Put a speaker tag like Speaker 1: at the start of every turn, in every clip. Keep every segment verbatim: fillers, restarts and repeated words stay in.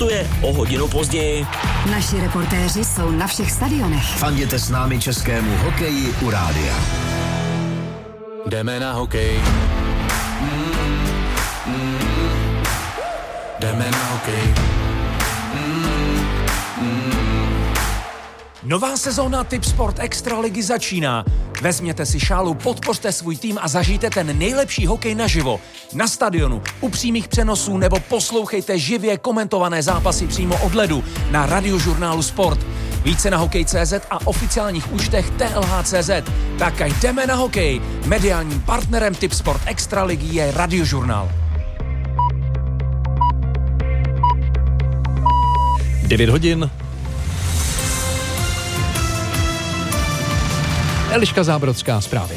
Speaker 1: hostuje o hodinu později.
Speaker 2: Naši reportéři jsou na všech stadionech.
Speaker 3: Fanděte s námi českému hokeji u rádia.
Speaker 4: Jdeme na hokej. Mm, mm, jdeme na hokej. Mm, mm.
Speaker 5: Nová sezóna Tipsport Extraligy začíná. Vezměte si šálu, podpořte svůj tým a zažijte ten nejlepší hokej naživo. Na stadionu, u přímých přenosů nebo poslouchejte živě komentované zápasy přímo od ledu na Radiožurnálu Sport. Více na hokej tečka cé zet a oficiálních účtech T L H tečka cé zet. Tak a jdeme na hokej. Mediálním partnerem Tipsport Extraligy je Radiožurnál.
Speaker 6: devět hodin. Eliška Zábrodská, zprávy.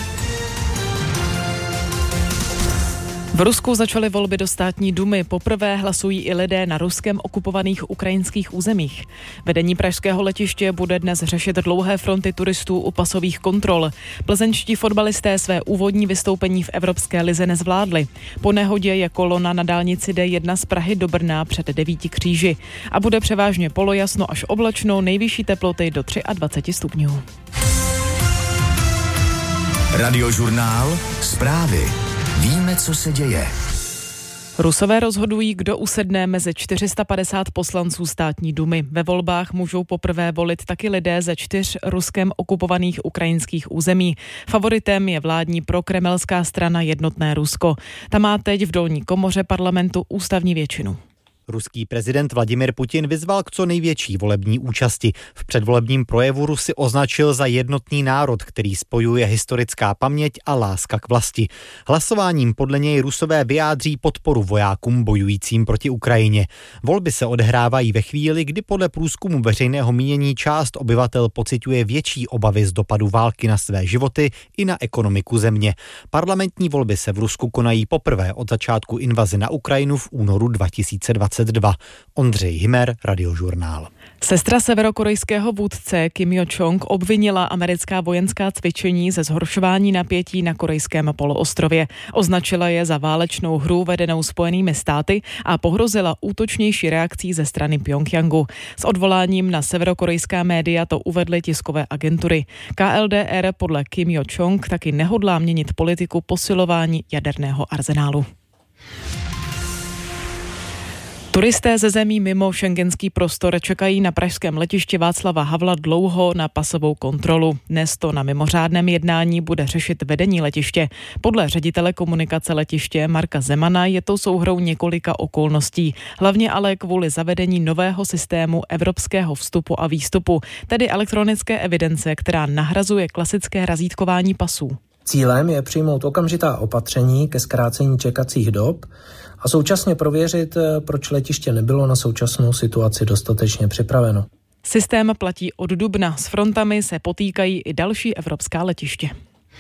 Speaker 7: V Rusku začaly volby do státní dumy. Poprvé hlasují i lidé na ruskem okupovaných ukrajinských územích. Vedení pražského letiště bude dnes řešit dlouhé fronty turistů u pasových kontrol. Plzeňští fotbalisté své úvodní vystoupení v Evropské lize nezvládli. Po nehodě je kolona na dálnici D jedna z Prahy do Brna před Devíti kříži. A bude převážně polojasno až oblačno, nejvyšší teploty do dvacet tři stupňů.
Speaker 3: Radiožurnál, zprávy. Víme, co se děje.
Speaker 7: Rusové rozhodují, kdo usedne mezi čtyři sta padesát poslanců státní dumy. Ve volbách můžou poprvé volit taky lidé ze čtyř ruskem okupovaných ukrajinských území. Favoritem je vládní prokremelská strana Jednotné Rusko. Ta má teď v dolní komoře parlamentu ústavní většinu.
Speaker 8: Ruský prezident Vladimir Putin vyzval k co největší volební účasti. V předvolebním projevu Rusy označil za jednotný národ, který spojuje historická paměť a láska k vlasti. Hlasováním podle něj Rusové vyjádří podporu vojákům bojujícím proti Ukrajině. Volby se odehrávají ve chvíli, kdy podle průzkumu veřejného mínění část obyvatel pociťuje větší obavy z dopadu války na své životy i na ekonomiku země. Parlamentní volby se v Rusku konají poprvé od začátku invaze na Ukrajinu v únoru dva tisíce dvacet dva. Ondřej Himer, Radiožurnál.
Speaker 7: Sestra severokorejského vůdce Kim Jo-chong obvinila americká vojenská cvičení ze zhoršování napětí na korejském poloostrově. Označila je za válečnou hru vedenou Spojenými státy a pohrozila útočnější reakcí ze strany Pjongjangu. S odvoláním na severokorejská média to uvedly tiskové agentury. K L D R podle Kim Jo-chong taky nehodlá měnit politiku posilování jaderného arzenálu. Turisté ze zemí mimo schengenský prostor čekají na pražském letišti Václava Havla dlouho na pasovou kontrolu. Dnes to na mimořádném jednání bude řešit vedení letiště. Podle ředitele komunikace letiště Marka Zemana je to souhrou několika okolností. Hlavně ale kvůli zavedení nového systému evropského vstupu a výstupu, tedy elektronické evidence, která nahrazuje klasické razítkování pasů.
Speaker 9: Cílem je přijmout okamžitá opatření ke zkrácení čekacích dob a současně prověřit, proč letiště nebylo na současnou situaci dostatečně připraveno.
Speaker 7: Systém platí od dubna. S frontami se potýkají i další evropská letiště.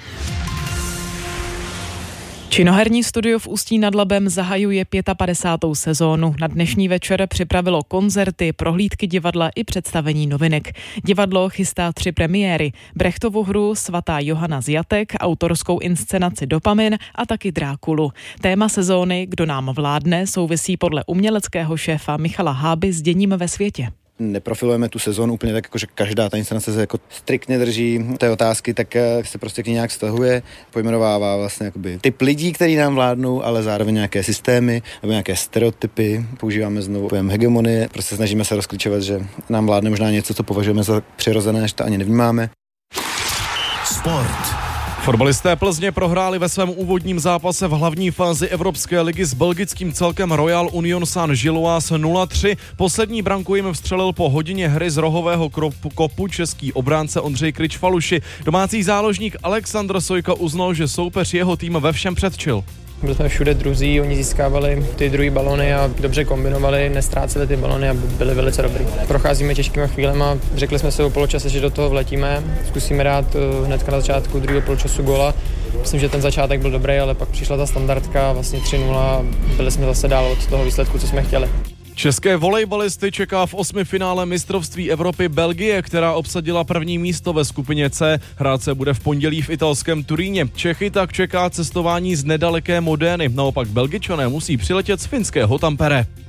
Speaker 7: Činoherní studio v Ústí nad Labem zahajuje padesátou pátou sezónu. Na dnešní večer připravilo koncerty, prohlídky divadla i představení novinek. Divadlo chystá tři premiéry. Brechtovu hru Svatá Johana z Jatek, autorskou inscenaci Dopamin a taky Drákulu. Téma sezóny Kdo nám vládne souvisí podle uměleckého šéfa Michala Háby s děním ve světě.
Speaker 10: Neprofilujeme tu sezónu úplně tak, jako že každá ta inscenace se jako striktně drží té otázky, tak se prostě k ní nějak stahuje, pojmenovává vlastně jakoby typ lidí, kteří nám vládnou, ale zároveň nějaké systémy nebo nějaké stereotypy. Používáme znovu pojem hegemonie, prostě snažíme se rozklíčovat, že nám vládne možná něco, co považujeme za přirozené, že to ani nevnímáme.
Speaker 3: Sport.
Speaker 6: Fotbalisté Plzně prohráli ve svém úvodním zápase v hlavní fázi Evropské ligy s belgickým celkem Royal Union Saint-Gilloise nula tři. Poslední branku jim vstřelil po hodině hry z rohového kopu český obránce Ondřej Kryč-Faluši. Domácí záložník Alexandr Sojka uznal, že soupeř jeho tým ve všem předčil.
Speaker 11: Byli jsme všude druzí, oni získávali ty druhý balony a dobře kombinovali, nestráceli ty balony a byli velice dobrý. Procházíme těžkýma chvílema, řekli jsme si o poločase, že do toho vletíme, zkusíme dát hned na začátku druhého poločasu góla. Myslím, že ten začátek byl dobrý, ale pak přišla ta standardka, vlastně tři nula, byli jsme zase dál od toho výsledku, co jsme chtěli.
Speaker 6: České volejbalisty čeká v osmifinále mistrovství Evropy Belgie, která obsadila první místo ve skupině C. Hrát se bude v pondělí v italském Turíně. Čechy tak čeká cestování z nedaleké Modény. Naopak Belgičané musí přiletět z finského Tampere.